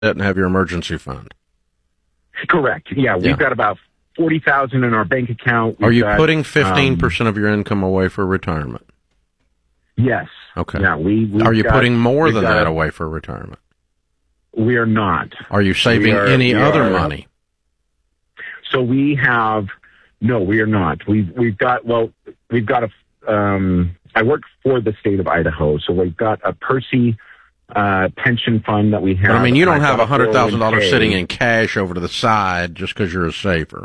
and have your emergency fund. Correct. Yeah, we've got about $40,000 in our bank account. Are you putting 15% of your income away for retirement? Yes. Okay. Yeah, are you putting more than that away for retirement? We are not. Are you saving any other money? So we have. No, we are not. We've got a. I work for the state of Idaho, so we've got a Percy pension fund that we have. But, I mean, you don't have $100,000 sitting in cash over to the side just because you're a saver.